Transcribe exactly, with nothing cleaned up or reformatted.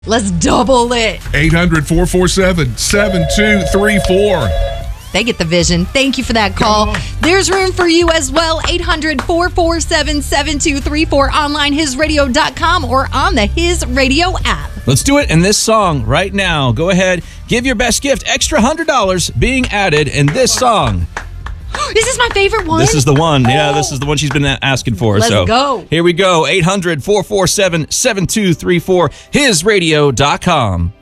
Let's double it. eight hundred, four four seven, seven two three four. They get the vision. Thank you for that call. There's room for you as well. eight hundred, four four seven, seven two three four. Online his radio dot com or on the His Radio app. Let's do it in this song right now. Go ahead. Give your best gift. Extra one hundred dollars being added in this song. Is this my favorite one? This is the one. Yeah, this is the one she's been asking for. Let's so go. Here we go. eight hundred, four four seven, seven two three four. his radio dot com.